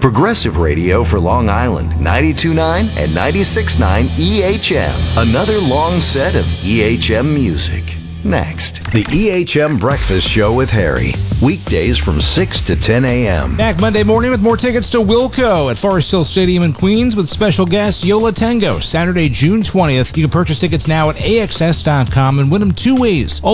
Progressive Radio for Long Island, 92.9 and 96.9 EHM. Another long set of EHM music. Next, the EHM Breakfast Show with Harry. Weekdays from 6 to 10 a.m. Back Monday morning with more tickets to Wilco at Forest Hill Stadium in Queens with special guest Yola Tango, Saturday, June 20th. You can purchase tickets now at AXS.com and win them two ways.